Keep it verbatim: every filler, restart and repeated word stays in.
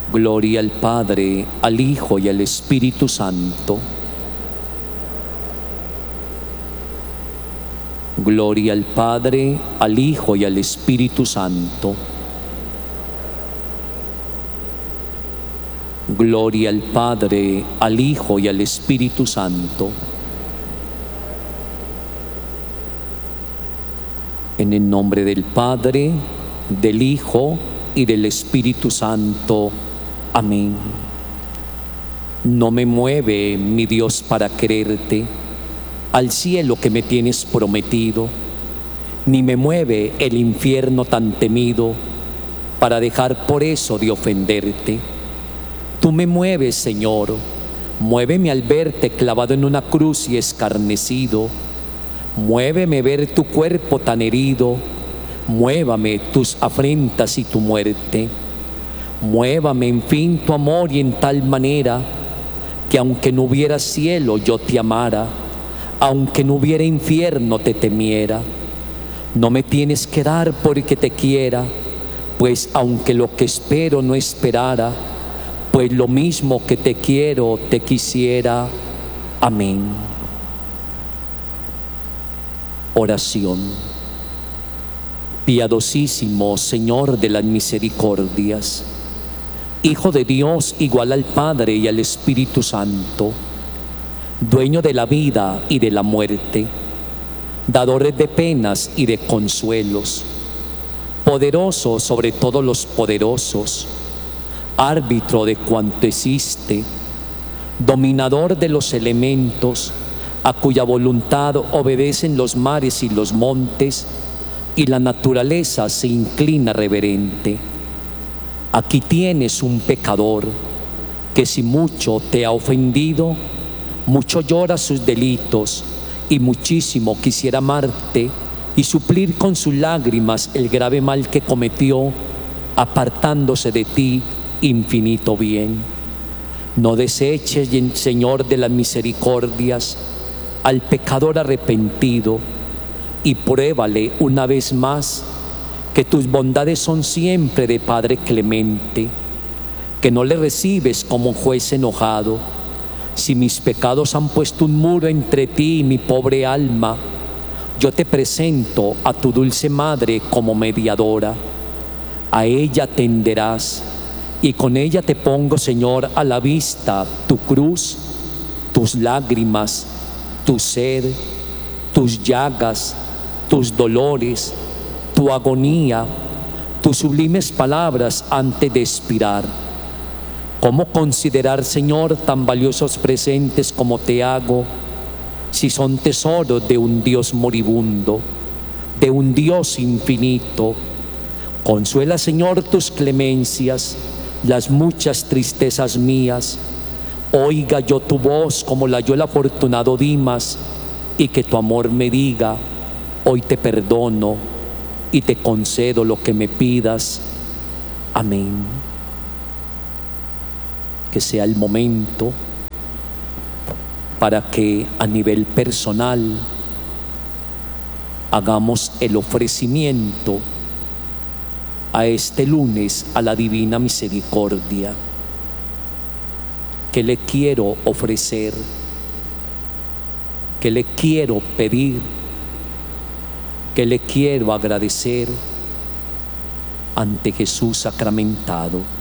Gloria al Padre, al Hijo y al Espíritu Santo. Gloria al Padre, al Hijo y al Espíritu Santo. Gloria al Padre, al Hijo y al Espíritu Santo. En el nombre del Padre, del Hijo y del Espíritu Santo. Amén. No me mueve, mi Dios, para quererte al cielo que me tienes prometido, ni me mueve el infierno tan temido para dejar por eso de ofenderte. Tú me mueves, Señor, muéveme al verte clavado en una cruz y escarnecido, muéveme ver tu cuerpo tan herido, muévame tus afrentas y tu muerte, muévame en fin tu amor y en tal manera que aunque no hubiera cielo yo te amara, aunque no hubiera infierno te temiera. No me tienes que dar porque te quiera, pues aunque lo que espero no esperara, pues lo mismo que te quiero te quisiera. Amén. Oración. Piadosísimo Señor de las misericordias, Hijo de Dios igual al Padre y al Espíritu Santo, dueño de la vida y de la muerte, dadores de penas y de consuelos, poderoso sobre todos los poderosos, árbitro de cuanto existe, dominador de los elementos, a cuya voluntad obedecen los mares y los montes, y la naturaleza se inclina reverente. Aquí tienes un pecador que si mucho te ha ofendido, mucho llora sus delitos y muchísimo quisiera amarte y suplir con sus lágrimas el grave mal que cometió, apartándose de ti infinito bien. No deseches, Señor de las misericordias, al pecador arrepentido y pruébale una vez más que tus bondades son siempre de Padre clemente, que no le recibes como juez enojado. Si mis pecados han puesto un muro entre ti y mi pobre alma, yo te presento a tu dulce Madre como mediadora. A ella tenderás y con ella te pongo, Señor, a la vista tu cruz, tus lágrimas, tu sed, tus llagas, tus dolores, tu agonía, tus sublimes palabras antes de expirar. ¿Cómo considerar, Señor, tan valiosos presentes como te hago, si son tesoros de un Dios moribundo, de un Dios infinito? Consuela, Señor, tus clemencias, las muchas tristezas mías. Oiga yo tu voz como la oyó el afortunado Dimas, y que tu amor me diga: hoy te perdono y te concedo lo que me pidas. Amén. Que sea el momento para que a nivel personal hagamos el ofrecimiento a este lunes a la Divina Misericordia. ¿Qué le quiero ofrecer? ¿Qué le quiero pedir? ¿Qué le quiero agradecer ante Jesús sacramentado?